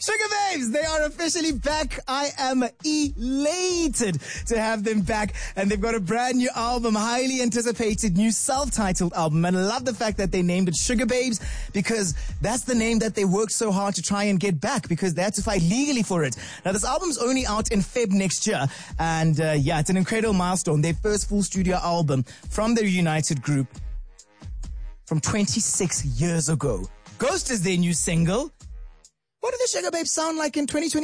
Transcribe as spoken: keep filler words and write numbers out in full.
Sugababes, they are officially back. I am elated to have them back. And they've got a brand new album, highly anticipated new self-titled album. And I love the fact that they named it Sugababes because that's the name that they worked so hard to try and get back because they had to fight legally for it. Now, this album's only out in February next year. And uh, yeah, it's an incredible milestone. Their first full studio album from their United group from twenty-six years ago. Ghost is their new single. What do the Sugababes sound like in twenty twenty?